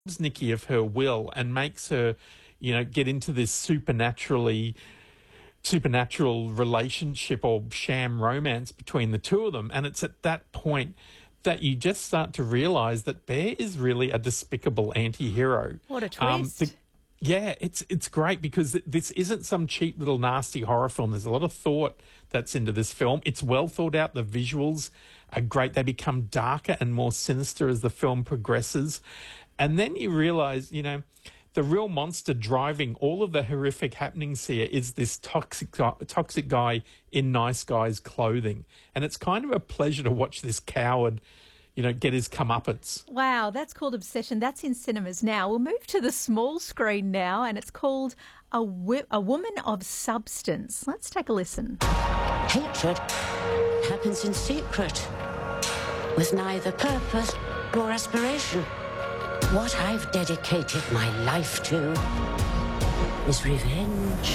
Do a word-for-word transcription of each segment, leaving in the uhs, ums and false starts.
Nikki of her will and makes her, you know, get into this supernaturally supernatural relationship or sham romance between the two of them. And it's at that point that you just start to realise that Bear is really a despicable anti-hero. What a Um, twist. the, yeah, it's it's great because this isn't some cheap little nasty horror film. There's a lot of thought that's into this film. It's well thought out. The visuals are great. They become darker and more sinister as the film progresses. And then you realise, you know, the real monster driving all of the horrific happenings here is this toxic toxic guy in nice guy's clothing. And it's kind of a pleasure to watch this coward, you know, get his comeuppance. Wow, that's called Obsession. That's in cinemas now. We'll move to the small screen now, and it's called A, Wi- a Woman of Substance. Let's take a listen. Hatred happens in secret, with neither purpose nor aspiration. What I've dedicated my life to is revenge.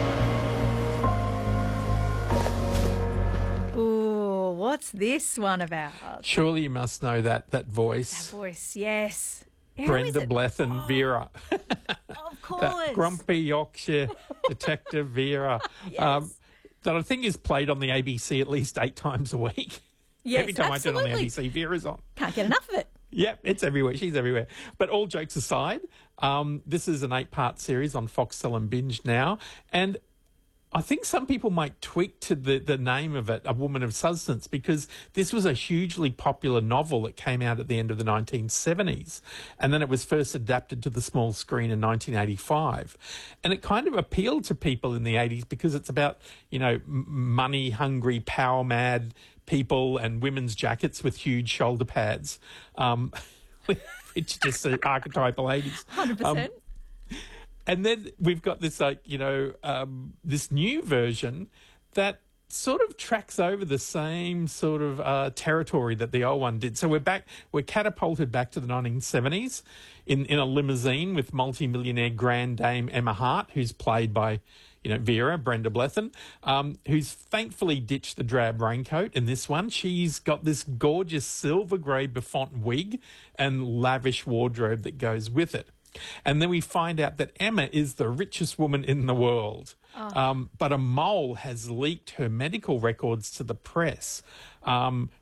Ooh, what's this one about? Surely you must know that that That voice. voice, yes. Who is Brenda it? Bleth and Vera. Of course. That grumpy Yorkshire detective Vera. Yes. Um, that I think is played on the A B C at least eight times a week. Yes, Every time absolutely. I turn on the A B C, Vera's on. Can't get enough of it. Yep, it's everywhere. She's everywhere. But all jokes aside, um, this is an eight-part series on Foxtel and Binge now. And I think some people might tweak to the, the name of it, A Woman of Substance, because this was a hugely popular novel that came out at the end of the nineteen seventies. And then it was first adapted to the small screen in nineteen eighty-five. And it kind of appealed to people in the eighties because it's about, you know, m- money-hungry, power-mad people and women's jackets with huge shoulder pads, um, which just are archetypal eighties. one hundred percent. Um, and then we've got this, like, you know, um, this new version that sort of tracks over the same sort of uh, territory that the old one did. So we're back, we're catapulted back to the nineteen seventies in, in a limousine with multi-millionaire grand dame Emma Hart, who's played by, you know, Vera, Brenda Blethyn, um, who's thankfully ditched the drab raincoat in this one. She's got this gorgeous silver grey Buffon wig and lavish wardrobe that goes with it. And then we find out that Emma is the richest woman in the world. Oh. Um, but a mole has leaked her medical records to the press. Um,